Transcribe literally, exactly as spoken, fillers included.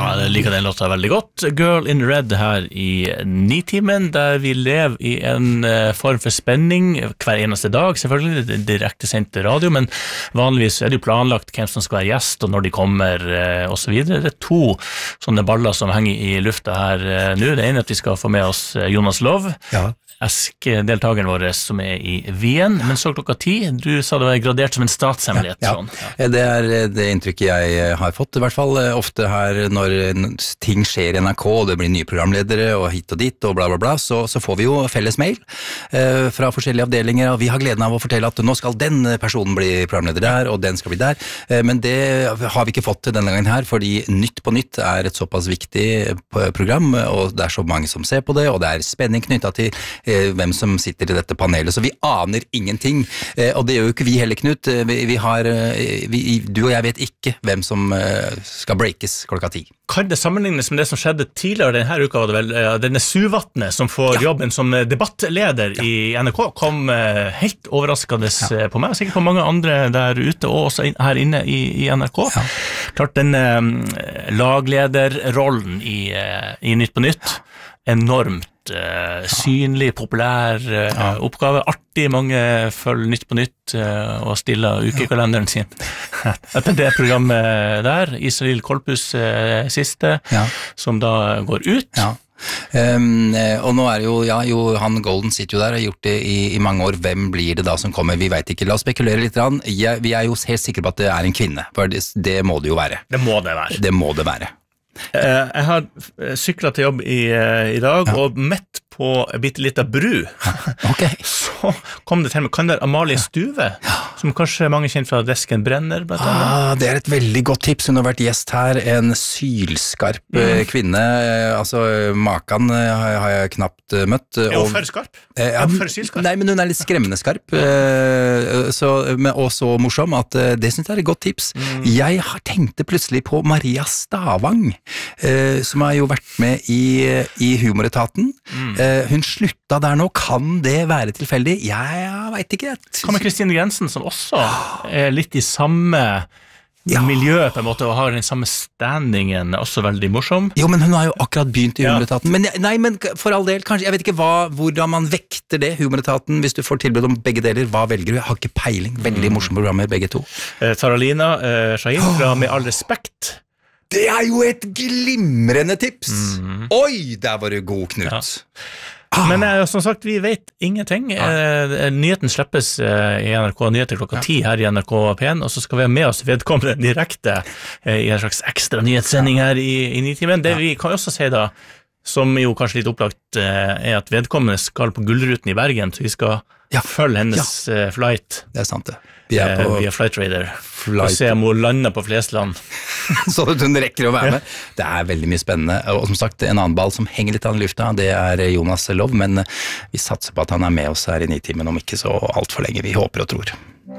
Ja, jeg liker den låta veldig godt. Girl in Red her i Nitimen, der vi lever i en form for spenning hver eneste dag, selvfølgelig, det er direkte sendt radio, men vanligvis er det jo planlagt hvem som skal være gjest, og når de kommer, og så videre. Det er to sånne baller som henger i lufta her nå. Det ene er at vi skal få med oss Jonas Love, ja. Esk-deltageren vår som er i Wien, men så klokka ti, du sa det var gradert som en statshemmelighet. Ja, ja. Sånn. Ja. Det er det inntrykket jeg har fått, i hvert fall ofte her når ting skjer i N R K, og det blir nye programledere og hit og dit og bla bla bla, så, så får vi jo felles mail eh, fra forskjellige avdelinger, og vi har gleden av å fortelle at nå skal den personen bli programleder der, og den skal bli der, eh, men det har vi ikke fått til denne gangen her, fordi Nytt på Nytt er et såpass viktig program, og det er så mange som ser på det, og det er spenning knyttet til hvem som sitter i dette panelet, så vi aner ingenting, og det gjør jo ikke vi heller, Knut. Vi, vi har, vi, du og jeg vet ikke hvem som skal breakes klokka ti. Kan det sammenlignes med det som skjedde tidligere denne uka, var det vel, denne Suvatne som får ja. jobben som debattleder ja. i N R K, kom helt overraskende ja. på meg, sikkert på mange andre der ute, og også her inne i, i N R K. Ja. Klart den um, laglederrollen i, uh, i Nytt på Nytt, enormt Uh, synlig, populær uh, ja. oppgave, artig, mange følger Nytt på Nytt uh, og stiller ukekalenderen sin etter det programmet der, Israel Kolpus uh, siste, ja. som da går ut. Ja. Um, og nå er det jo, ja, jo, han Golden sitter jo der og har gjort det i, i mange år. Hvem blir det da som kommer? Vi vet ikke, la oss spekulere litt. Jeg, vi er jo helt sikre på at det er en kvinne, for det, det må det jo være. Det må det være. Det må det være. Jeg har syklet til jobb i, i dag, ja. og mett på bitte litt av bru. Okay. Så kom det til meg, kan det være Amalie Stuve, ja. som kanskje mange kjenner fra Desken Brenner, blant annet? Ah, det er et veldig godt tips. Hun har vært gjest her, en sylskarp mm. kvinne, altså makan har jeg knapt møtt. Er hun for skarp? Er hun for sylskarp? Nei, men hun er litt skremmende skarp, så, og så morsom at det synes jeg er et godt tips. Mm. Jeg har tenkte plutselig på Maria Stavang, som har jo vært med i, i Humoretaten. Mm. Hun slutta der nå, kan det være tilfeldig? Jeg vet ikke. Hva med Kristine Grensen, som også er litt i samme ja. miljø på en måte, og har den samme standingen, også veldig morsom? Jo, men hun har jo akkurat begynt i Humoretaten. Men, nei, men for all del, kanskje, jeg vet ikke hva, hvordan man vekter det, Humoretaten, hvis du får tilbud om begge deler, hva velger du? Jeg har ikke peiling. Veldig morsomme programmer, begge to. Eh, Taralina eh, Shahin, fra Med all respekt. Det er jo et glimrende tips! Mm. Oi, der var du god, Knut! Ja. Ah. Men eh, som sagt, vi vet ingenting. Eh, nyheten slippes eh, i N R K Nyheter klokka ti her i N R K P en, og så skal vi ha med oss vedkommende direkte eh, i en slags ekstra nyhetssending her i, i Nitimen. Det ja. vi kan også si da, som jo kanskje litt opplagt eh, er at vedkommende skal på Gullruten i Bergen, så vi skal ja. følge hennes ja. eh, flight. Det er sant det. Vi er på via Flight Radar flight. og se om hun lander på Flesland. Så at hun rekker å være med. Det er veldig mye spennende. Og som sagt, en annen ball som henger litt an i lufta, det er Jonas Love, men vi satser på at han er med oss her i Nitimen om ikke så alt for lenge. Vi håper og tror.